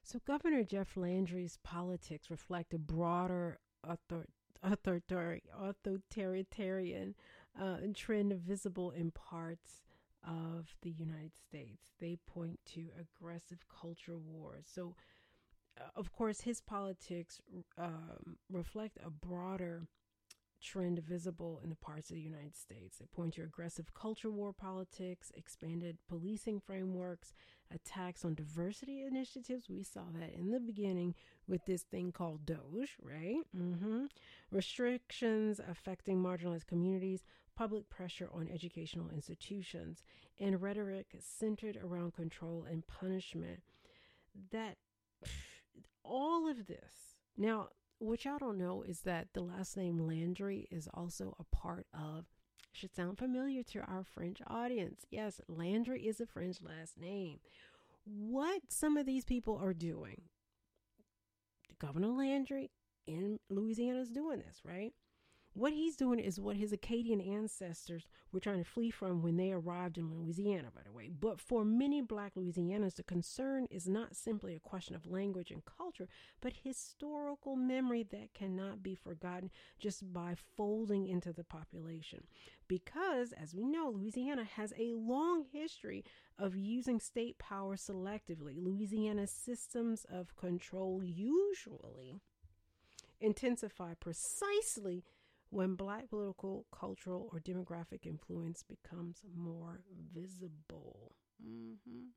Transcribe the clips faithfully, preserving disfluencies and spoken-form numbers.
So, Governor Jeff Landry's politics reflect a broader author- author- authoritarian uh, trend visible in parts of the United States. They point to aggressive culture wars. So, uh, of course, his politics um, reflect a broader trend visible in the parts of the United States. They point to aggressive culture war politics, expanded policing frameworks, attacks on diversity initiatives. We saw that in the beginning with this thing called DOGE, right? Mm-hmm. Restrictions affecting marginalized communities, public pressure on educational institutions, and rhetoric centered around control and punishment. That all of this. Now, what y'all don't know is that the last name Landry is also a part of, should sound familiar to our French audience. Yes, Landry is a French last name. What some of these people are doing, Governor Landry in Louisiana is doing this, right? What he's doing is what his Acadian ancestors were trying to flee from when they arrived in Louisiana, by the way. But for many Black Louisianans, the concern is not simply a question of language and culture, but historical memory that cannot be forgotten just by folding into the population. Because, as we know, Louisiana has a long history of using state power selectively. Louisiana's systems of control usually intensify precisely when Black political, cultural, or demographic influence becomes more visible. Mm-hmm.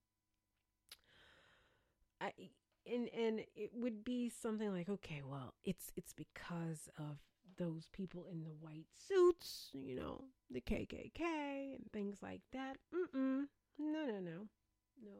I, and and it would be something like, okay, well, it's it's because of those people in the white suits, you know, the K K K and things like that. Mm-mm. No, no, no, no.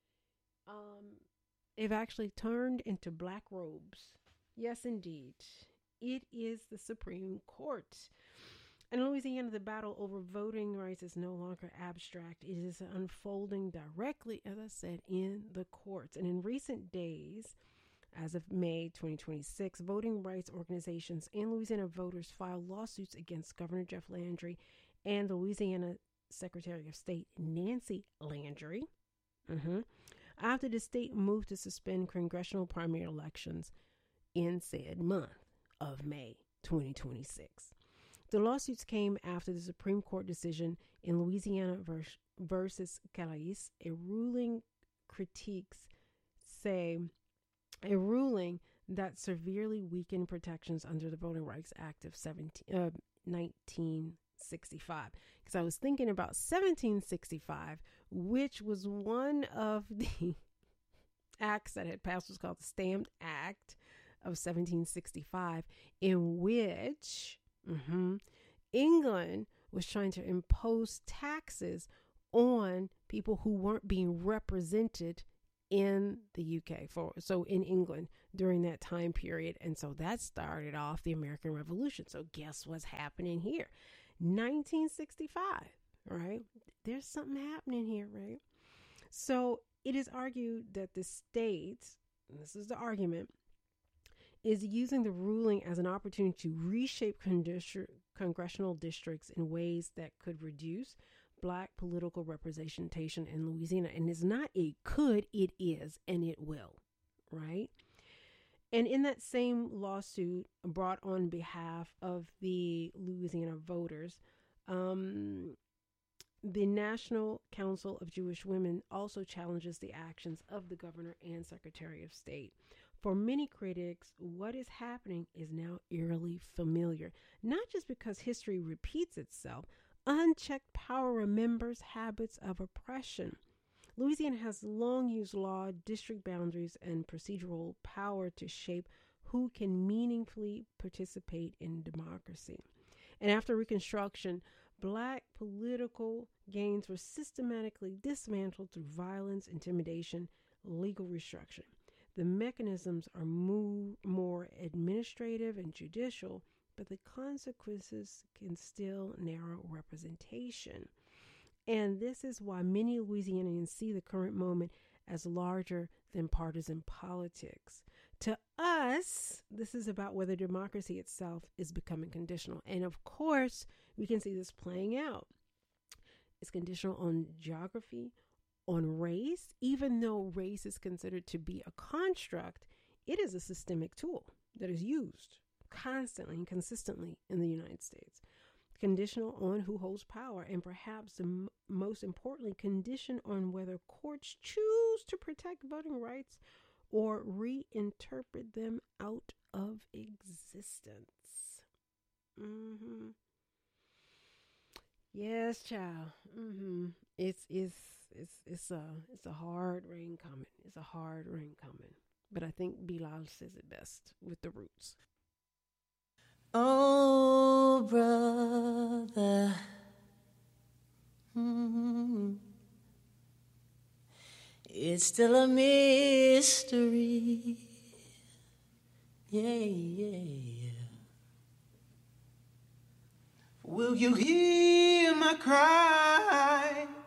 Um, they've actually turned into black robes. Yes, indeed. It is the Supreme Court. In Louisiana, the battle over voting rights is no longer abstract. It is unfolding directly, as I said, in the courts. And in recent days, as of May twenty twenty-six, voting rights organizations and Louisiana voters filed lawsuits against Governor Jeff Landry and the Louisiana Secretary of State, Nancy Landry, mm-hmm, after the state moved to suspend congressional primary elections in said month of May twenty twenty-six. The lawsuits came after the Supreme Court decision in Louisiana vers- versus Calais, a ruling critiques say a ruling that severely weakened protections under the Voting Rights Act of seventeen, uh, nineteen sixty-five. Because I was thinking about seventeen sixty-five, which was one of the acts that had passed, was called the Stamp Act of seventeen sixty-five, in which mm-hmm, England was trying to impose taxes on people who weren't being represented in the U K, for so in England during that time period. And so that started off the American Revolution. So guess what's happening here? nineteen sixty-five, right? There's something happening here, right? So it is argued that the state, and this is the argument, is using the ruling as an opportunity to reshape condi- congressional districts in ways that could reduce Black political representation in Louisiana. And it's not a could, it is, and it will, right? And in that same lawsuit brought on behalf of the Louisiana voters, um, the National Council of Jewish Women also challenges the actions of the governor and Secretary of State. For many critics, what is happening is now eerily familiar, not just because history repeats itself. Unchecked power remembers habits of oppression. Louisiana has long used law, district boundaries, and procedural power to shape who can meaningfully participate in democracy. And after Reconstruction, Black political gains were systematically dismantled through violence, intimidation, legal restructuring. The mechanisms are more, more administrative and judicial, but the consequences can still narrow representation. And this is why many Louisianians see the current moment as larger than partisan politics. To us, this is about whether democracy itself is becoming conditional. And of course, we can see this playing out. It's conditional on geography, on race, even though race is considered to be a construct, it is a systemic tool that is used constantly and consistently in the United States. Conditional on who holds power, and perhaps the m- most importantly, conditioned on whether courts choose to protect voting rights or reinterpret them out of existence. Mm-hmm. Yes, child. Mm-hmm. It's it's it's it's a it's a hard rain coming. It's a hard rain coming. But I think Bilal says it best with the roots. Oh, brother, mm-hmm. It's still a mystery. Yeah, yeah, yeah. Will you hear my cry